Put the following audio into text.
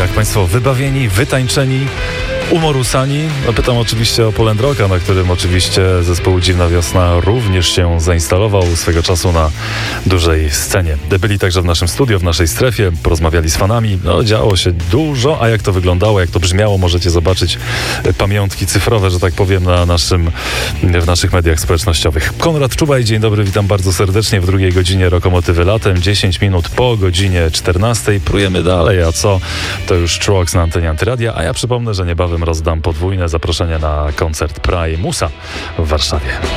jak Państwo wybawieni, wytańczeni, umorusani? No, pytam oczywiście o Poland Rocka, na którym oczywiście zespół Dziwna Wiosna również się zainstalował swego czasu na dużej scenie. Byli także w naszym studio, w naszej strefie, porozmawiali z fanami. No, działo się dużo, a jak to wyglądało, jak to brzmiało, możecie zobaczyć pamiątki cyfrowe, że tak powiem, w naszych mediach społecznościowych. Konrad Czubaj, dzień dobry, witam bardzo serdecznie w drugiej godzinie Lokomotywy Latem. 10 minut po godzinie 14. Prujemy dalej, a co? To już Truox na antenie Antyradia, a ja przypomnę, że niebawem rozdam podwójne zaproszenie na koncert Primusa w Warszawie.